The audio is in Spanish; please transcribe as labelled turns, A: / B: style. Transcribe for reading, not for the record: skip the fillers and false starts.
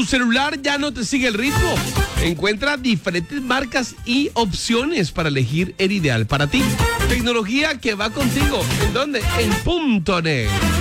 A: Tu celular ya no te sigue el ritmo. Encuentra diferentes marcas y opciones para elegir el ideal para ti. Tecnología que va contigo. ¿En dónde? En .net.